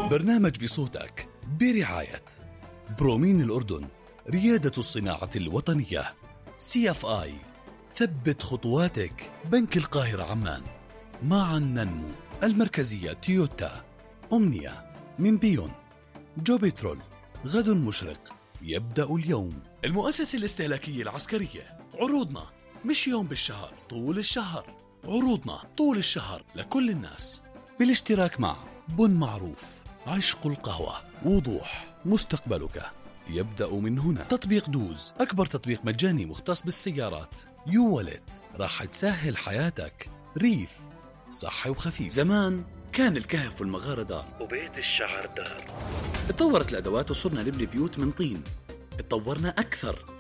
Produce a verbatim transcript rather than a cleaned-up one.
برنامج بصوتك برعاية برومين الأردن، ريادة الصناعة الوطنية. سي اف آي، ثبت خطواتك. بنك القاهرة عمان. معا ننمو. المركزية تويوتا. أمنية من بيون. جو بترول، غد مشرق يبدأ اليوم. المؤسسة الاستهلاكية العسكرية. عروضنا مش يوم بالشهر، طول الشهر. عروضنا طول الشهر لكل الناس، بالاشتراك مع بن معروف، عشق القهوة، وضوح. مستقبلك يبدأ من هنا. تطبيق دوز، أكبر تطبيق مجاني مختص بالسيارات. يو والت، راح تسهل حياتك. ريف، صحي وخفيف. زمان كان الكهف والمغارة دار وبيت الشعر دار. اتطورت الأدوات وصرنا نبني بيوت من طين. اتطورنا أكثر،